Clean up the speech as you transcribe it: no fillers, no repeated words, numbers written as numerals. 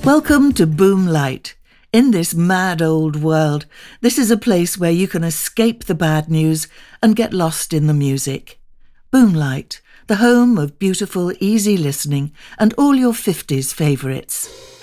Welcome to Boomlight. In this mad old world, this is a place where you can escape the bad news and get lost in the music. Boomlight, the home of beautiful, easy listening and all your 50s favourites.